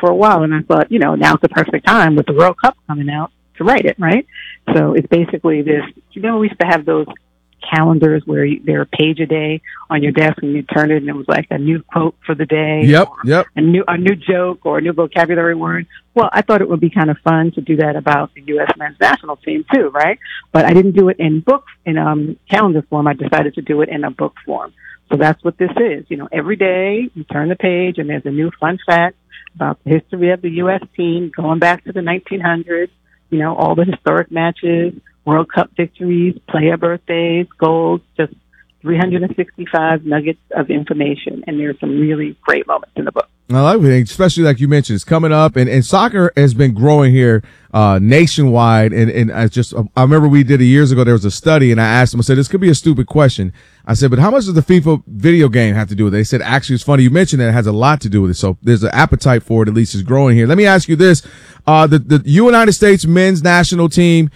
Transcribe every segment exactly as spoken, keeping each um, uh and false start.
for a while, and I thought, you know, now's the perfect time with the World Cup coming out to write it, right? So it's basically this, you know, we used to have those calendars where you, they're a page a day on your desk, and you turn it and it was like a new quote for the day. Yep, yep. A new, a new joke or a new vocabulary word. Well, I thought it would be kind of fun to do that about the U S men's national team too, right? But I didn't do it in book, in um calendar form. I decided to do it in a book form. So that's what this is. You know, every day you turn the page and there's a new fun fact about the history of the U S team going back to the nineteen hundreds, you know, all the historic matches, World Cup victories, player birthdays, goals, just three hundred sixty-five nuggets of information. And there's some really great moments in the book. I like it, especially like you mentioned, it's coming up, and, and soccer has been growing here uh, nationwide. And, and I just, I remember we did it years ago. There was a study, and I asked them, I said, this could be a stupid question. I said, but how much does the FIFA video game have to do with it? They said, actually, it's funny you mentioned that it has a lot to do with it. So there's an appetite for it, at least, is growing here. Let me ask you this. Uh, the, the United States men's national team,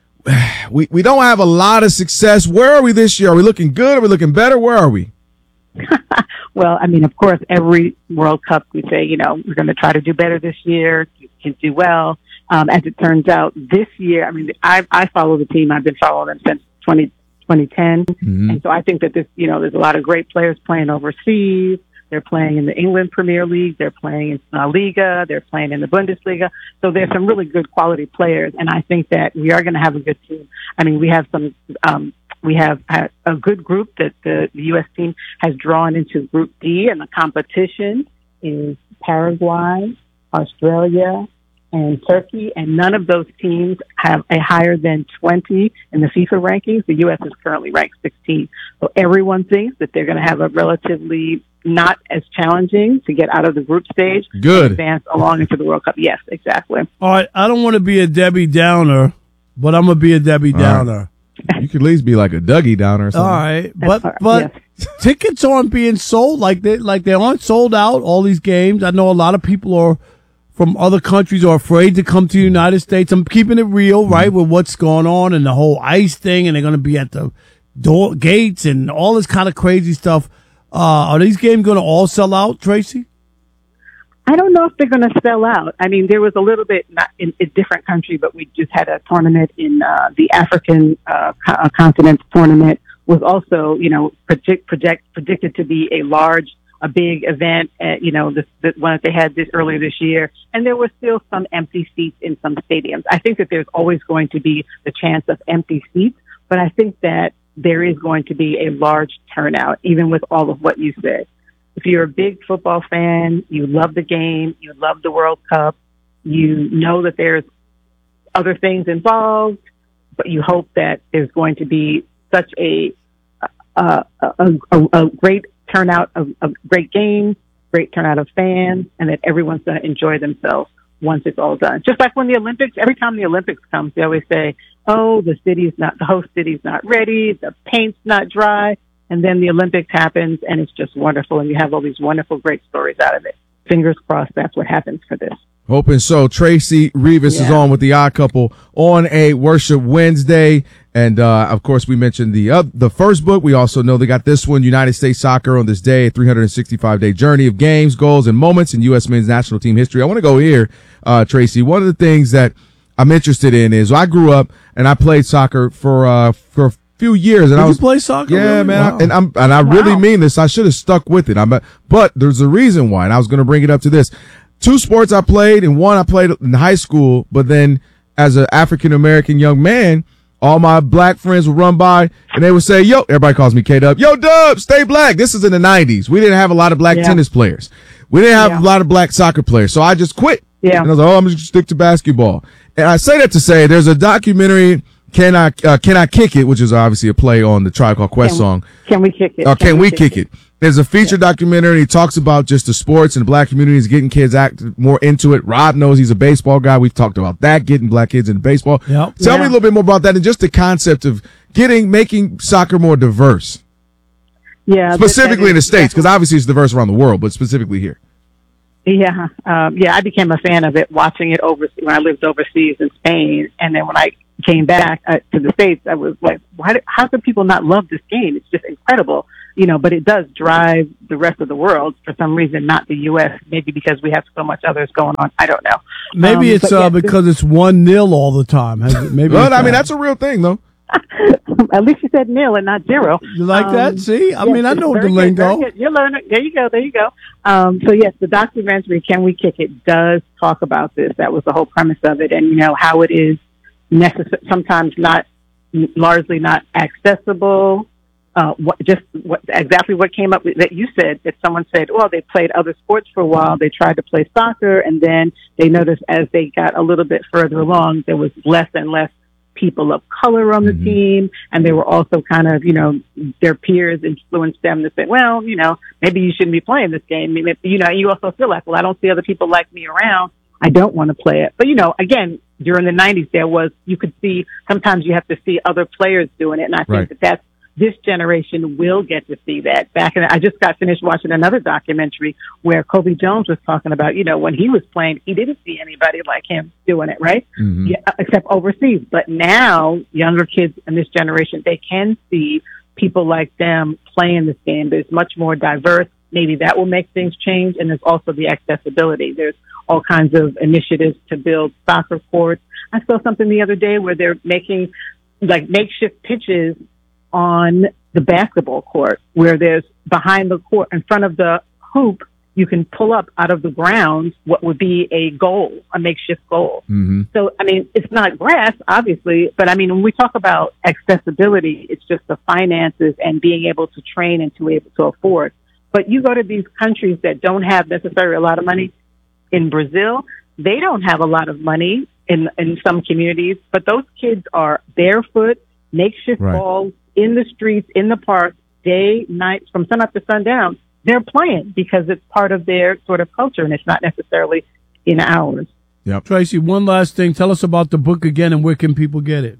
we, we don't have a lot of success. Where are we this year? Are we looking good? Are we looking better? Where are we? Well, I mean, of course, every World Cup we say, you know, we're going to try to do better this year, can do well. Um, as it turns out, this year, I mean, I, I follow the team. I've been following them since twenty ten. Mm-hmm. And so I think that this, you know, there's a lot of great players playing overseas. They're playing in the England Premier League. They're playing in La Liga. They're playing in the Bundesliga. So there's some really good quality players. And I think that we are going to have a good team. I mean, we have some, um, we have a good group that the, the U S team has drawn into Group D, and the competition is Paraguay, Australia, and Turkey, and none of those teams have a higher than twenty in the FIFA rankings. The U S is currently ranked sixteen. So everyone thinks that they're going to have a relatively not as challenging to get out of the group stage. Good. And advance along into the World Cup. Yes, exactly. All right, I don't want to be a Debbie Downer, but I'm going to be a Debbie All Downer. Right. You could at least be like a Dougie Downer or something. All right, but right. but yes. tickets aren't being sold like they like they aren't sold out. All these games, I know a lot of people are from other countries are afraid to come to the United States. I'm keeping it real, right, with what's going on and the whole ICE thing, and they're going to be at the door gates and all this kind of crazy stuff. Uh, are these games going to all sell out, Tracy? I don't know if they're going to sell out. I mean, there was a little bit, not in a different country, but we just had a tournament in uh, the African uh, co- continent tournament was also, you know, project, project, predicted to be a large, a big event, uh, you know, the, the one that they had this earlier this year. And there were still some empty seats in some stadiums. I think that there's always going to be the chance of empty seats, but I think that there is going to be a large turnout, even with all of what you said. If you're a big football fan, you love the game, you love the World Cup, you know that there's other things involved, but you hope that there's going to be such a a, a, a, a great turnout of, of great games, great turnout of fans, and that everyone's going to enjoy themselves once it's all done. Just like when the Olympics, every time the Olympics comes, they always say, oh, the city's not, the host city's not ready, the paint's not dry. And then the Olympics happens, and it's just wonderful, and you have all these wonderful, great stories out of it. Fingers crossed that's what happens for this. Hoping so. Tracy Rivas yeah. is on with the Odd Couple on a Worship Wednesday. And, uh, of course, we mentioned the uh, the first book. We also know they got this one, United States Soccer on this day, a three hundred sixty-five day journey of games, goals, and moments in U S men's national team history. I want to go here, uh, Tracy. One of the things that I'm interested in is I grew up and I played soccer for uh, for few years, and Did I was you play soccer. Yeah, really? man, Wow. I, and I'm and I Wow. really mean this. I should have stuck with it. I'm, but there's a reason why, and I was going to bring it up to this. Two sports I played, and one I played in high school. But then, as an African American young man, all my black friends would run by, and they would say, "Yo," everybody calls me K-Dub. "Yo, Dub, stay black." This is in the nineties. We didn't have a lot of black Yeah. tennis players. We didn't have Yeah. a lot of black soccer players. So I just quit. Yeah. And I was like, "Oh, I'm just gonna stick to basketball." And I say that to say, there's a documentary. Can I uh, Can I Kick It, which is obviously a play on the Tribe Called Quest Can, song. Can we kick it? Uh, can, can we kick it? it? There's a feature yeah. documentary. He talks about just the sports and the black communities, getting kids act more into it. Rob knows he's a baseball guy. We've talked about that, getting black kids into baseball. Yep. Tell yeah. me a little bit more about that and just the concept of getting, making soccer more diverse. Yeah. Specifically that, that in the is, States, because obviously it's diverse around the world, but specifically here. Yeah. Um, yeah, I became a fan of it watching it over when I lived overseas in Spain. And then when I came back uh, to the States, I was like, why? Do, how could people not love this game? It's just incredible. you know, but it does drive the rest of the world for some reason, not the U S, maybe because we have so much others going on. I don't know. Maybe um, it's yeah, uh, because it's one nil all the time. Has it- Maybe. Well, it's I mean, that. that's a real thing, though. At least you said nil and not zero. You like Um, that? See, I yes, mean, I it's know the very good, lingo. very good. You're learning. There you go. There you go. Um, so yes, the documentary "Can We Kick It" does talk about this. That was the whole premise of it, and you know how it is necessary, sometimes not, largely not accessible. Uh, what, just what, exactly what came up with, that you said, that someone said, well, they played other sports for a while. They tried to play soccer, and then they noticed as they got a little bit further along, there was less and less people of color on the Mhm. team. And they were also kind of, you know, their peers influenced them to say, well, you know, maybe you shouldn't be playing this game. I mean, you know, you also feel like, well, I don't see other people like me around. I don't want to play it. But, you know, again, during the nineties, there was, you could see, sometimes you have to see other players doing it. And I think Right. that that's, this generation will get to see that. Back in, I just got finished watching another documentary where Kobe Jones was talking about, you know, when he was playing, he didn't see anybody like him doing it, right? Mhm. Yeah, except overseas. But now, younger kids in this generation, they can see people like them playing this game. There's much more diverse. Maybe that will make things change. And there's also the accessibility. There's all kinds of initiatives to build soccer courts. I saw something the other day where they're making like makeshift pitches on the basketball court, where there's behind the court, in front of the hoop, you can pull up out of the ground what would be a goal, a makeshift goal. Mm-hmm. So, I mean, it's not grass, obviously, but I mean, when we talk about accessibility, it's just the finances and being able to train and to be able to afford. But you go to these countries that don't have necessarily a lot of money. In Brazil, they don't have a lot of money in in some communities, but those kids are barefoot, makeshift Right. balls in the streets, in the park, day, night, from sun up to sundown. They're playing because it's part of their sort of culture, and it's not necessarily in ours. Tracy, one last thing. Tell us about the book again, and where can people get it?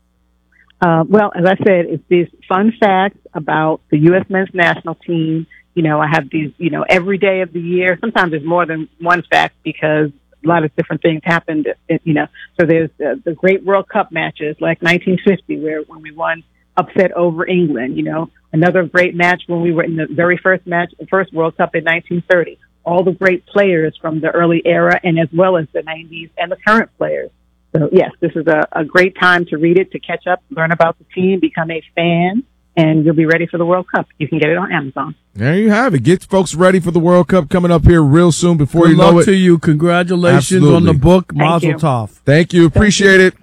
Uh, well, as I said, it's these fun facts about the U S men's national team. You know, I have these, you know, every day of the year. Sometimes there's more than one fact because a lot of different things happened, you know. So there's uh, the great World Cup matches like nineteen fifty, where when we won upset over England, you know, another great match when we were in the very first match, the first World Cup in nineteen thirty. All the great players from the early era and as well as the nineties and the current players. So, yes, this is a, a great time to read it, to catch up, learn about the team, become a fan, and you'll be ready for the World Cup. You can get it on Amazon. There you have it. Get folks ready for the World Cup coming up here real soon. Before Good you know luck it. to you. Congratulations Absolutely. on the book. Thank Mazel you. tov. Thank you. Appreciate it.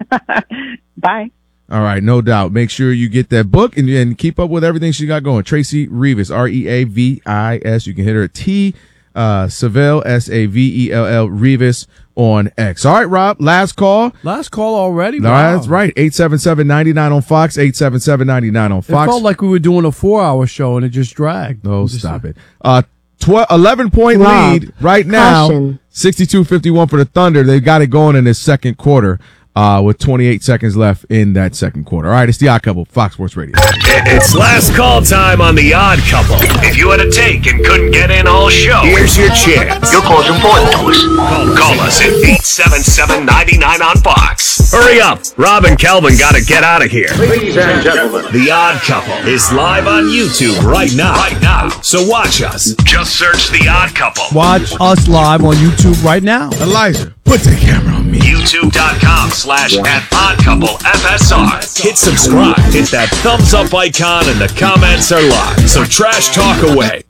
Bye. All right, no doubt. Make sure you get that book and, and keep up with everything she got going. Tracy Reavis, R E A V I S. You can hit her at T uh, Savell, S A V E L L, Reavis on X. All right, Rob, last call. Last call already? No, Wow. that's right. eight seven seven, nine nine on Fox, eight seven seven, nine nine on It Fox. felt like we were doing a four-hour show, and it just dragged. Oh, Just- stop it. Uh, twelve, eleven point Rob, lead right now. caution. sixty-two fifty-one for the Thunder. They've got it going in this second quarter uh, with twenty-eight seconds left in that second quarter. All right, it's the Odd Couple, Fox Sports Radio. It's last call time on The Odd Couple. If you had a take and couldn't get in all show, here's your chance. Your call's important to us. Call, call us at eight seven seven, nine nine on Fox. Hurry up. Rob and Kelvin got to get out of here. Ladies and gentlemen, The Odd Couple is live on YouTube right now. Right now. So watch us. Just search The Odd Couple. Watch us live on YouTube right now. Elijah, put the camera on me. YouTube.com slash at Odd Couple F S R. Hit subscribe. Hit that thumbs up icon and the comments are live. So trash talk away.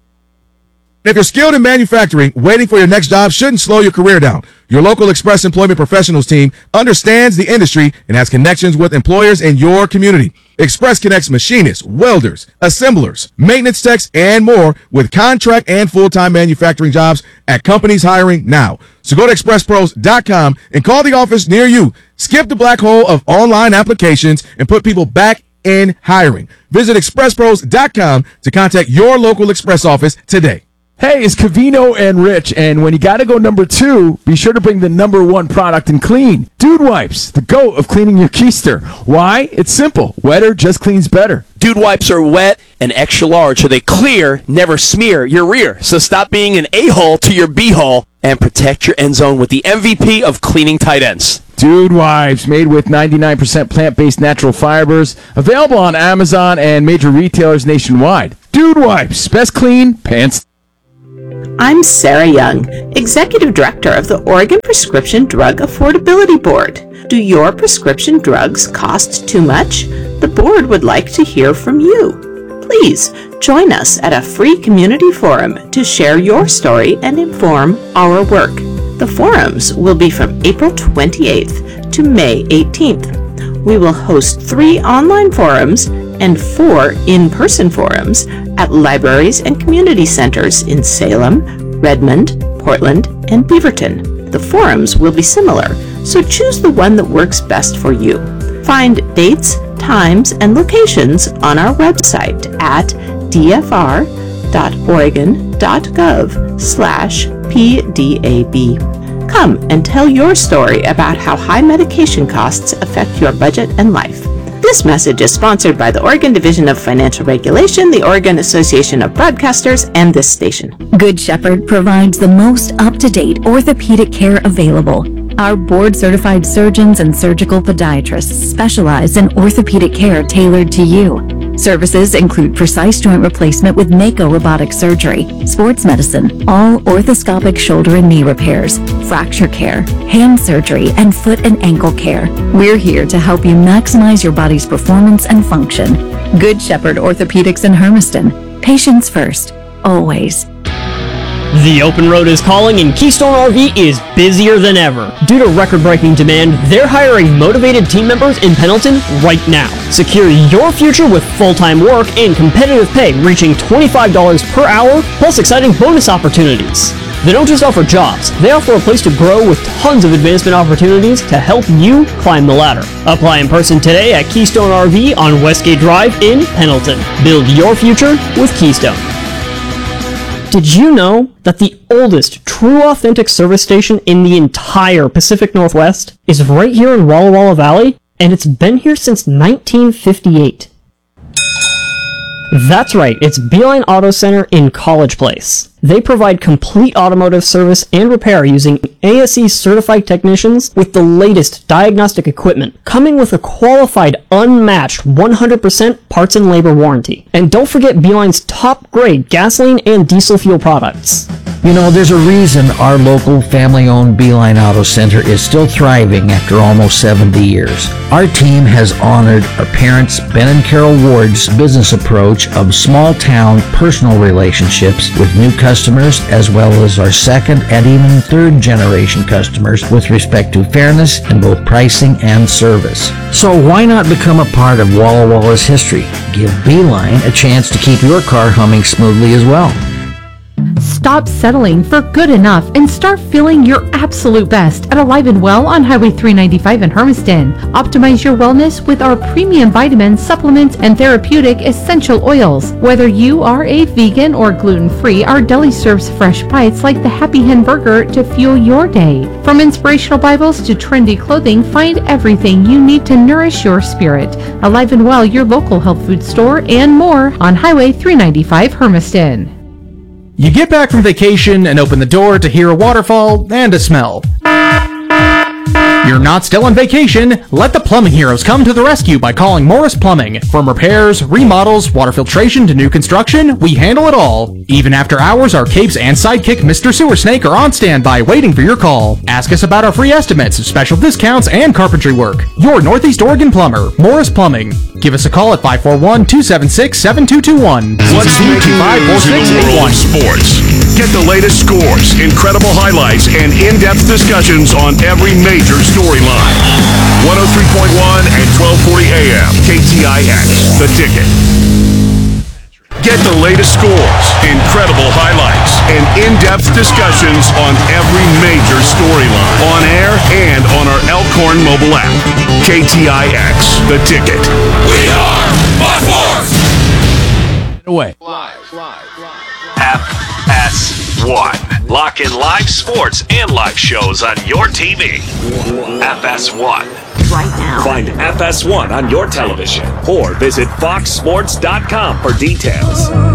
If you're skilled in manufacturing, waiting for your next job shouldn't slow your career down. Your local Express Employment Professionals team understands the industry and has connections with employers in your community. Express connects machinists, welders, assemblers, maintenance techs, and more with contract and full-time manufacturing jobs at companies hiring now. So go to express pros dot com and call the office near you. Skip the black hole of online applications and put people back in hiring. Visit express pros dot com to contact your local Express office today. Hey, it's Cavino and Rich, and when you gotta go number two, be sure to bring the number one product in clean. Dude Wipes, the goat of cleaning your keister. Why? It's simple. Wetter just cleans better. Dude Wipes are wet and extra large, so they clear, never smear your rear. So stop being an a-hole to your b-hole and protect your end zone with the M V P of cleaning tight ends. Dude Wipes, made with ninety-nine percent plant-based natural fibers, available on Amazon and major retailers nationwide. Dude Wipes, best clean pants. I'm Sarah Young, Executive Director of the Oregon Prescription Drug Affordability Board. Do your prescription drugs cost too much? The board would like to hear from you. Please join us at a free community forum to share your story and inform our work. The forums will be from April twenty-eighth to May eighteenth. We will host three online forums and four in-person forums at libraries and community centers in Salem, Redmond, Portland, and Beaverton. The forums will be similar, so choose the one that works best for you. Find dates, times, and locations on our website at d f r dot oregon dot gov slash p d a b. Come and tell your story about how high medication costs affect your budget and life. This message is sponsored by the Oregon Division of Financial Regulation, the Oregon Association of Broadcasters, and this station. Good Shepherd provides the most up-to-date orthopedic care available. Our board-certified surgeons and surgical podiatrists specialize in orthopedic care tailored to you. Services include precise joint replacement with Mako robotic surgery, sports medicine, all orthoscopic shoulder and knee repairs, fracture care, hand surgery, and foot and ankle care. We're here to help you maximize your body's performance and function. Good Shepherd Orthopedics in Hermiston. Patients first, always. The open road is calling and Keystone R V is busier than ever. Due to record-breaking demand, they're hiring motivated team members in Pendleton right now. Secure your future with full-time work and competitive pay reaching twenty-five dollars per hour, plus exciting bonus opportunities. They don't just offer jobs, they offer a place to grow with tons of advancement opportunities to help you climb the ladder. Apply in person today at Keystone R V on Westgate Drive in Pendleton. Build your future with Keystone. Did you know that the oldest true authentic service station in the entire Pacific Northwest is right here in Walla Walla Valley? And it's been here since nineteen fifty-eight. That's right, it's Beeline Auto Center in College Place. They provide complete automotive service and repair using A S E certified technicians with the latest diagnostic equipment, coming with a qualified, unmatched one hundred percent parts and labor warranty. And don't forget Beeline's top-grade gasoline and diesel fuel products. You know, there's a reason our local family-owned Beeline Auto Center is still thriving after almost seventy years. Our team has honored our parents, Ben and Carol Ward's business approach of small-town personal relationships with new customers, as well as our second and even third-generation customers with respect to fairness in both pricing and service. So why not become a part of Walla Walla's history? Give Beeline a chance to keep your car humming smoothly as well. Stop settling for good enough and start feeling your absolute best at Alive and Well on Highway three ninety-five in Hermiston. Optimize your wellness with our premium vitamins, supplements, and therapeutic essential oils. Whether you are a vegan or gluten-free, our deli serves fresh bites like the Happy Hen Burger to fuel your day. From inspirational Bibles to trendy clothing, find everything you need to nourish your spirit. Alive and Well, your local health food store, and more on Highway three ninety-five Hermiston. You get back from vacation and open the door to hear a waterfall and a smell. You're not still on vacation. Let the plumbing heroes come to the rescue by calling Morris Plumbing. From repairs, remodels, water filtration to new construction, we handle it all. Even after hours, our capes and sidekick Mister Sewer Snake are on standby waiting for your call. Ask us about our free estimates, special discounts, and carpentry work. Your Northeast Oregon plumber, Morris Plumbing. Give us a call at five four one, two seven six, seven two two one. What's making news in the world of sports? Get the latest scores, incredible highlights, and in-depth discussions on every major storyline. one oh three point one and twelve forty A M, K T I X, The Ticket. Get the latest scores, incredible highlights, and in-depth discussions on every major storyline. On air and on our Elkhorn mobile app. K T I X, The Ticket. We are Fox Sports! Away. Live, live, live. F S one. Lock in live sports and live shows on your T V. F S one. Right now. Find F S one on your television or visit fox sports dot com for details.